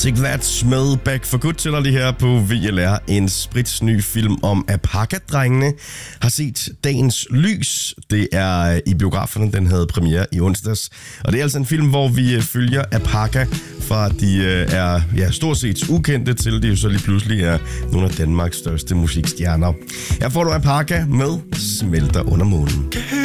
Take That med Back for Good til det her på VLR. En spritsny film om Apaka-drengene har set dagens lys. Det er i biograferne, den havde premiere i onsdags. Og det er altså en film, hvor vi følger Apaka fra de er stort set ukendte til de jo så lige pludselig er nogle af Danmarks største musikstjerner. Her får du Apaka med Smelter under månen.